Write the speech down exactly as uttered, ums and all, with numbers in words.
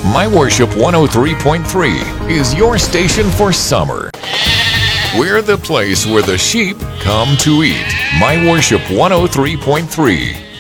My Worship one oh three point three is your station for summer. We're the place where the sheep come to eat. My Worship one oh three point three.